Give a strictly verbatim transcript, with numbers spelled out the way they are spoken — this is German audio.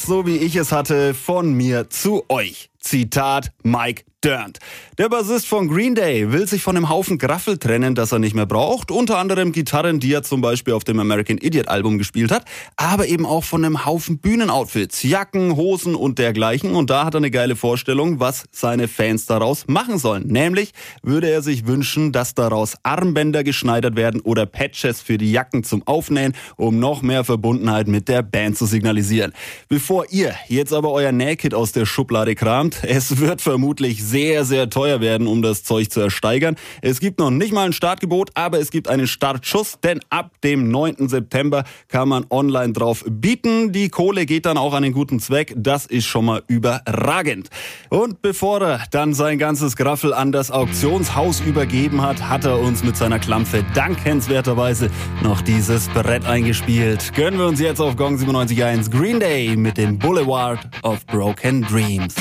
So wie ich es hatte, von mir zu euch. Zitat Mike Dirnt. Der Bassist von Green Day will sich von einem Haufen Graffel trennen, das er nicht mehr braucht. Unter anderem Gitarren, die er zum Beispiel auf dem American Idiot Album gespielt hat. Aber eben auch von einem Haufen Bühnenoutfits, Jacken, Hosen und dergleichen. Und da hat er eine geile Vorstellung, was seine Fans daraus machen sollen. Nämlich würde er sich wünschen, dass daraus Armbänder geschneidert werden oder Patches für die Jacken zum Aufnähen, um noch mehr Verbundenheit mit der Band zu signalisieren. Bevor ihr jetzt aber euer Nähkit aus der Schublade kramt, es wird vermutlich sehr, sehr teuer werden, um das Zeug zu ersteigern. Es gibt noch nicht mal ein Startgebot, aber es gibt einen Startschuss, denn ab dem neunten September kann man online drauf bieten. Die Kohle geht dann auch an den guten Zweck. Das ist schon mal überragend. Und bevor er dann sein ganzes Graffel an das Auktionshaus übergeben hat, hat er uns mit seiner Klampfe dankenswerterweise noch dieses Brett eingespielt. Gönnen wir uns jetzt auf Gong siebenundneunzig Komma eins Green Day mit dem Boulevard of Broken Dreams.